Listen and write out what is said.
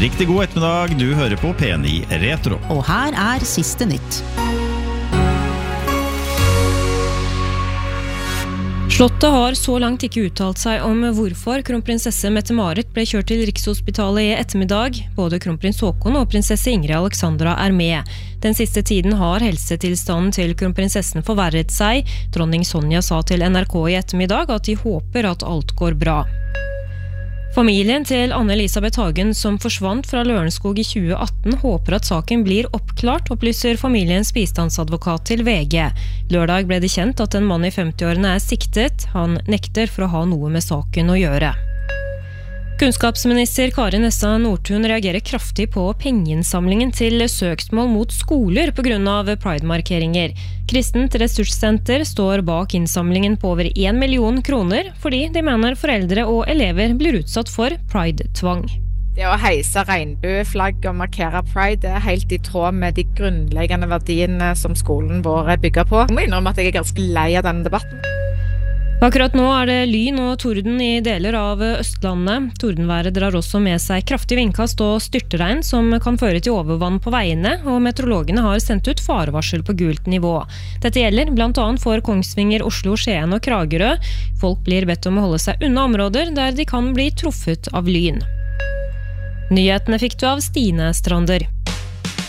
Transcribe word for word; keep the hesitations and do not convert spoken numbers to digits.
Riktig god ettermiddag, du hører på P ni Retro. Og her er siste nytt. Slottet har så langt ikke uttalt seg om hvorfor kronprinsesse Mette-Marit ble kjørt til Rikshospitalet i ettermiddag. Både kronprins Håkon og prinsesse Ingrid Alexandra er med. Den siste tiden har helsetilstanden til kronprinsessen forverret seg. Dronning Sonja sa til N R K i ettermiddag at de håper at alt går bra. Familien til Anne-Elisabeth Hagen, som forsvant fra Lørenskog i tjue atten, håper at saken blir oppklart, opplyser familiens bistandsadvokat til V G. Lørdag ble det kjent at en mann i femti-årene er siktet. Han nekter for å ha noe med saken å gjøre. Kunnskapsminister Kari Nessa Nordtun reagerer kraftig på pengeinnsamlingen til søksmål mot skoler på grunn av Pride-markeringer. Kristent Ressurssenter står bak innsamlingen på over en million kroner, fordi de mener foreldre og elever blir utsatt for Pride-tvang. Det å heise regnbueflagg og markere Pride er helt i tråd med de grunnleggende verdiene som skolen vår er bygget på. Jeg må innrømme at jeg er ganske lei av denne debatten. Akkurat nå er det lyn og torden i deler av Østlandet. Tordenværet drar også med seg kraftig vindkast og styrtregn som kan føre til overvann på veiene, og meteorologene har sendt ut farevarsel på gult nivå. Dette gjelder blant annet for Kongsvinger, Oslo, Skien og Kragerø. Folk blir bedt om å holde seg unna områder der de kan bli truffet av lyn. Nyhetene fikk du av Stine Strander.